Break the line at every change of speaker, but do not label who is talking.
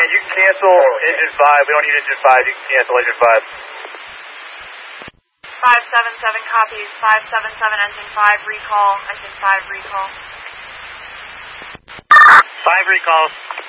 you can cancel engine 5. We don't need engine 5. You can cancel engine 5.
577 copies. 577 engine 5 recall. Engine 5 recall.
5 recall.